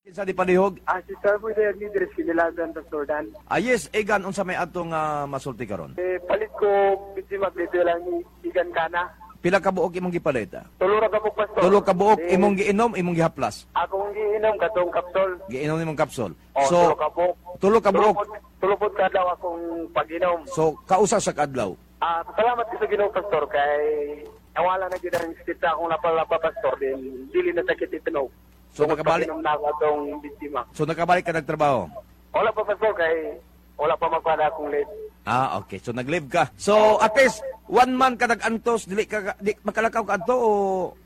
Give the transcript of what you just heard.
Sa di palihog. Si Sir Pwede ni Dres Kinilagan Pastor Dan. Yes, egan unsa may atong masulti karon. Palit ko biti maglito lang ni Igan Kana. Pila ka buok imong gipalit? Tulo ra ka po Pastor. Tulo ka buok imong giinom, imong gihaplas. Akong giinom katong kapsol. Giinom nimong kapsul. Tulo ka po. Tulo ka buok. Tulo po kadlaw akong pag-inom. So kausa sa kadlaw. Salamat sa Ginoo Pastor kay nawala na gid ang stita akong lapalapa Pastor din dili na sakit itinog. So nakabalik na ako atong biktima. So nakabalik ka nagtrabaho. Wala pa Pastor kay wala pa magpada akong late. Okay. So nag-live ka. So at least 1 month ka nag-antos, dili makalakaw ka adto o